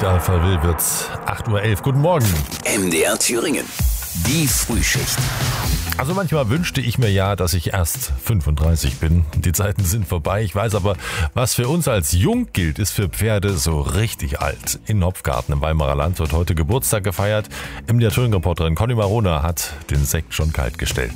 Alpha Will wird's 8:11 Uhr. Guten Morgen. MDR Thüringen. Die Frühschicht. Also manchmal wünschte ich mir ja, dass ich erst 35 bin. Die Zeiten sind vorbei. Ich weiß aber, was für uns als jung gilt, ist für Pferde so richtig alt. In Hopfgarten im Weimarer Land wird heute Geburtstag gefeiert. MDR Thüringen-Reporterin Conny Marona hat den Sekt schon kalt gestellt.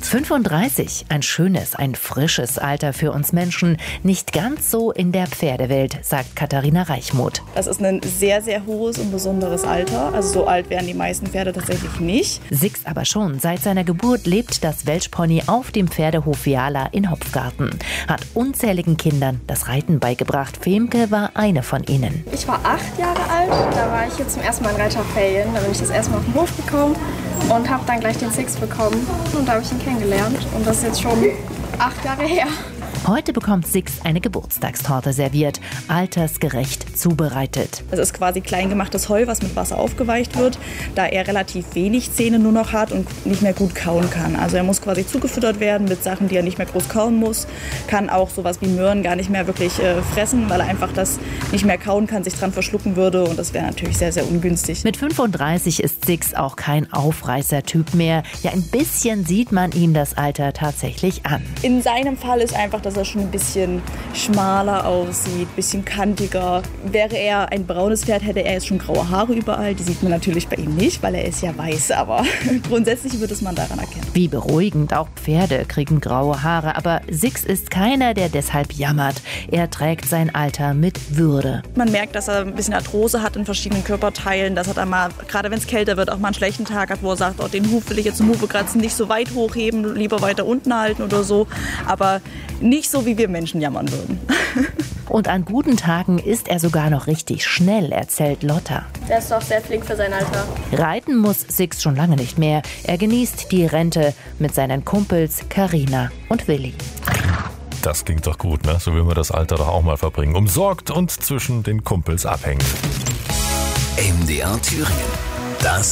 35, ein schönes, ein frisches Alter für uns Menschen. Nicht ganz so in der Pferdewelt, sagt Katharina Reichmuth. Das ist ein sehr, sehr hohes und besonderes Alter. Also so alt werden die meisten Pferde tatsächlich nicht. Six aber schon. Seit seiner Geburt lebt das Welschpony auf dem Pferdehof Viala in Hopfgarten. Hat unzähligen Kindern das Reiten beigebracht. Femke war eine von ihnen. Ich war 8 Jahre alt, da war ich hier zum ersten Mal in Reiterferien. Da bin ich das erste Mal auf den Hof gekommen und habe dann gleich den Six bekommen. Und da habe ich ihn kennengelernt und das ist jetzt schon 8 Jahre her. Heute bekommt Six eine Geburtstagstorte serviert, altersgerecht zubereitet. Es ist quasi klein gemachtes Heu, was mit Wasser aufgeweicht wird, da er relativ wenig Zähne nur noch hat und nicht mehr gut kauen kann. Also er muss quasi zugefüttert werden mit Sachen, die er nicht mehr groß kauen muss. Kann auch sowas wie Möhren gar nicht mehr wirklich fressen, weil er einfach das nicht mehr kauen kann, sich dran verschlucken würde und das wäre natürlich sehr, sehr ungünstig. Mit 35 ist Six auch kein Aufreißertyp mehr. Ja, ein bisschen sieht man ihm das Alter tatsächlich an. In seinem Fall ist einfach, dass er schon ein bisschen schmaler aussieht, ein bisschen kantiger. Wäre er ein braunes Pferd, hätte er jetzt schon graue Haare überall. Die sieht man natürlich bei ihm nicht, weil er ist ja weiß, aber grundsätzlich würde es man daran erkennen. Wie beruhigend, auch Pferde kriegen graue Haare, aber Six ist keiner, der deshalb jammert. Er trägt sein Alter mit Würde. Man merkt, dass er ein bisschen Arthrose hat in verschiedenen Körperteilen, dass er dann mal, gerade wenn es kälter wird, auch mal einen schlechten Tag hat, wo er sagt, oh, den Huf will ich jetzt zum Hufekratzen nicht so weit hochheben, lieber weiter unten halten oder so, aber nicht so, wie wir Menschen jammern würden. Und an guten Tagen ist er sogar noch richtig schnell, erzählt Lotta. Der ist doch sehr flink für sein Alter. Reiten muss Six schon lange nicht mehr. Er genießt die Rente mit seinen Kumpels Carina und Willi. Das klingt doch gut, ne? So will man das Alter doch auch mal verbringen. Umsorgt und zwischen den Kumpels abhängen. MDR Thüringen. Das